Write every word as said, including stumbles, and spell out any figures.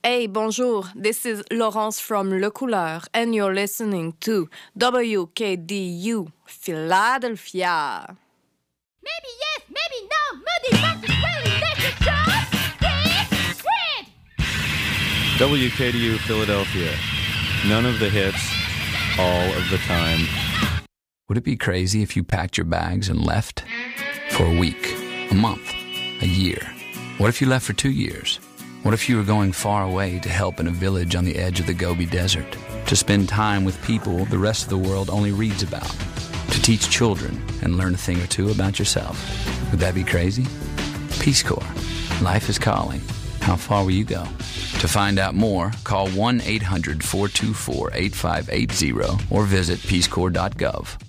Hey, bonjour. This is Laurence from Le Couleur, and you're listening to W K D U Philadelphia. Maybe yes, maybe no. Moody Baptist Whaley Literature. It's Squid! W K D U Philadelphia. None of the hits, all of the time. Would it be crazy if you packed your bags and left? For a week, a month, a year. What if you left for two years? What if you were going far away to help in a village on the edge of the Gobi Desert? To spend time with people the rest of the world only reads about? To teach children and learn a thing or two about yourself? Would that be crazy? Peace Corps. Life is calling. How far will you go? To find out more, call one eight hundred four two four eight five eight zero or visit peace corps dot gov.